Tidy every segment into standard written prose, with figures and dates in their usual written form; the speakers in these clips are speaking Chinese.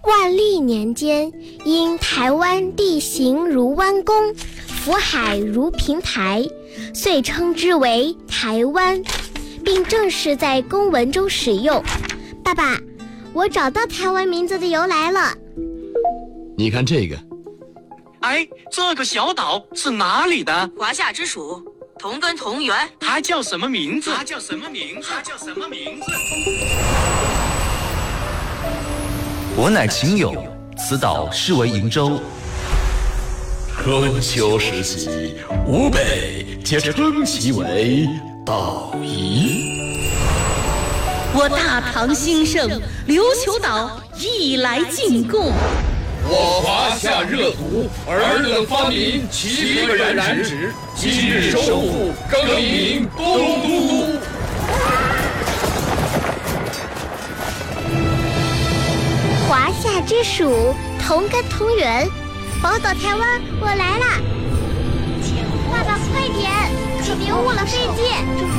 万历年间，因台湾地形如弯弓，福海如平台，遂称之为台湾，并正式在公文中使用。爸爸，我找到台湾名字的由来了。 你看这个。 哎，这个小岛是哪里的？ 华夏之属，同根同源。 它叫什么名字？ 我乃秦俑，此岛是为瀛洲。 春秋时期，吴北皆称其为岛夷。 我大唐兴盛，琉球岛亦来进贡。 我华夏热土，尔等发明7个染指，今日收复，更名东都。 华夏之属，同根同源，宝岛台湾，我来啦！爸爸，快点，可别误了飞机。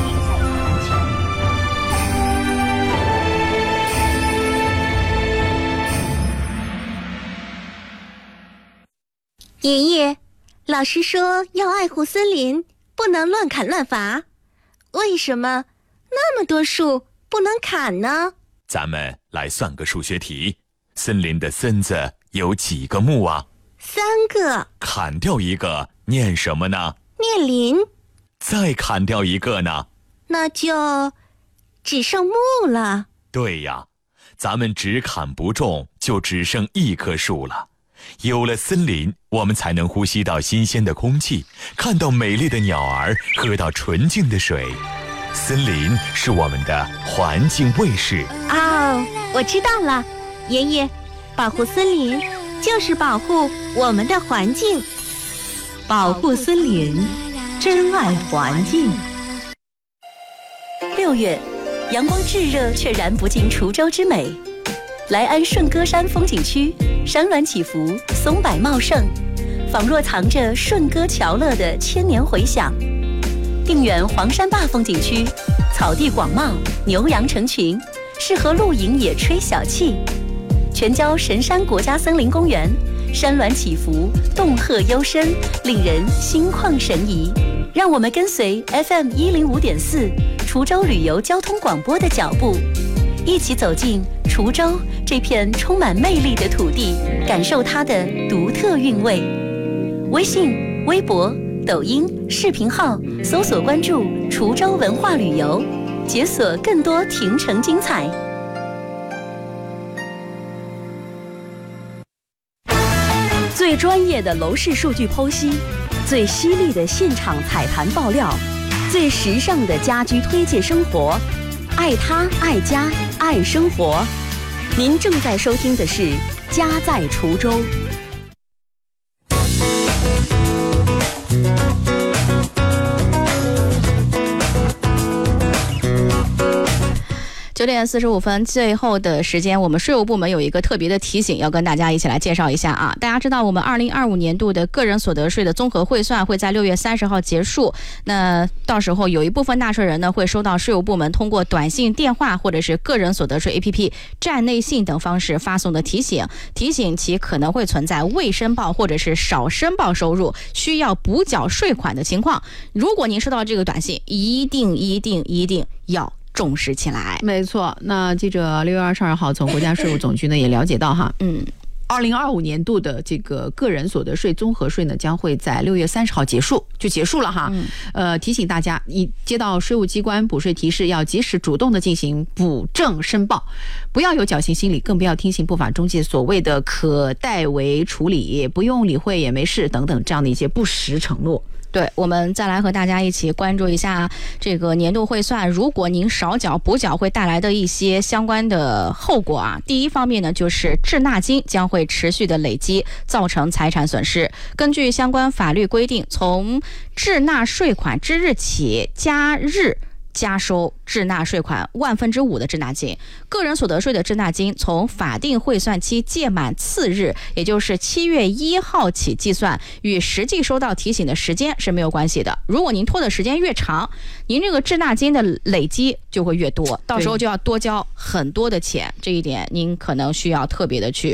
爷爷，老师说要爱护森林，不能乱砍乱伐。为什么那么多树不能砍呢？ 咱们来算个数学题，森林的森字有几个木啊？3 个。 砍掉一个，念什么呢？ 念林。 再砍掉一个呢？ 那就只剩木了。 对呀，咱们只砍不种，就只剩一棵树了。有了森林，我们才能呼吸到新鲜的空气，看到美丽的鸟儿，喝到纯净的水。森林是我们的环境卫士。 我知道了，爷爷，保护森林就是保护我们的环境。 保护森林，珍爱环境。 6月，阳光炙热却燃不尽滁州之美。来安顺歌山风景区，山峦起伏，松柏茂盛，仿若藏着顺歌桥乐的千年回响。定远黄山坝风景区，草地广袤，牛羊成群，适合露营野炊小憩。全椒神山国家森林公园，山峦起伏，洞壑幽深，令人心旷神怡。让我们跟随 FM105.4 滁州旅游交通广播的脚步，一起走进滁州这片充满魅力的土地，感受它的独特韵味。微信、微博、抖音、视频号搜索关注滁州文化旅游，解锁更多亭城精彩。 最专业的楼市数据剖析，最犀利的现场彩盘爆料，最时尚的家居推荐生活，爱他爱家爱生活。您正在收听的是《家在滁州》。 9点45分，最后的时间，我们税务部门有一个特别的提醒，要跟大家一起来介绍一下啊。大家知道，我们2025年度的个人所得税的综合汇算会在6月30号结束。那到时候有一部分纳税人呢，会收到税务部门通过短信、电话或者是个人所得税 APP 站内信等方式发送的提醒，提醒其可能会存在未申报或者是少申报收入，需要补缴税款的情况。如果您收到这个短信，一定要重视起来。 没错，那记者6月22号从国家税务总局呢也了解到哈，2025年度的这个个人所得税综合税呢将会在6月30号结束了哈。提醒大家，一接到税务机关补税提示，要及时主动的进行补正申报，不要有侥幸心理，更不要听信不法中介所谓的可代为处理、不用理会也没事等等这样的一些不实承诺。 对，我们再来和大家一起关注一下这个年度汇算，如果您少缴补缴会带来的一些相关的后果啊。第一方面呢，就是滞纳金将会持续的累积，造成财产损失。根据相关法律规定，从滞纳税款之日起加日加收滞纳税款5/1的滞纳金。个人所得税的滞纳金从法定汇算期届满次日，也就是7月1号起计算，与实际收到提醒的时间是没有关系的。如果您拖的时间越长，您这个滞纳金的累积就会越多，到时候就要多交很多的钱，这一点您可能需要特别的去